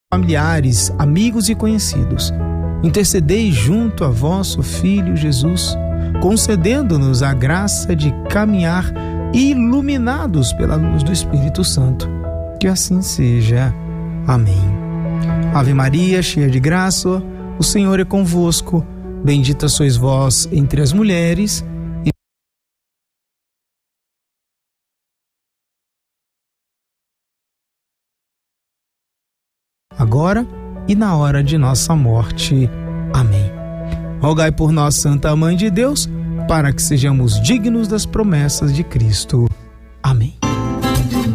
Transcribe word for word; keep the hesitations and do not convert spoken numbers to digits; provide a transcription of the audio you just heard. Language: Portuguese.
familiares, amigos e conhecidos. Intercedei junto a vosso Filho Jesus, concedendo-nos a graça de caminhar iluminados pela luz do Espírito Santo. Que assim seja. Amém. Ave Maria, cheia de graça, o Senhor é convosco. Bendita sois vós entre as mulheres, e agora e na hora de nossa morte. Amém. Rogai por nós, Santa Mãe de Deus, para que sejamos dignos das promessas de Cristo. Amém.